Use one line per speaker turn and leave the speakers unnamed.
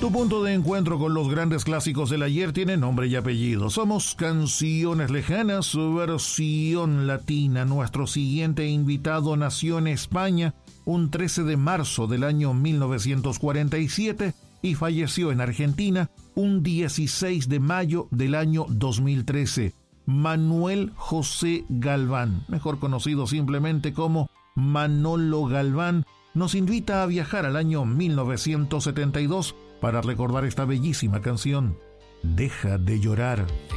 Tu punto de encuentro con los grandes clásicos del ayer tiene nombre y apellido. Somos Canciones Lejanas, versión latina. Nuestro siguiente invitado nació en España un 13 de marzo del año 1947 y falleció en Argentina un 16 de mayo del año 2013. Manuel José Galván, mejor conocido simplemente como Manolo Galván, nos invita a viajar al año 1972 para recordar esta bellísima canción, Deja de llorar.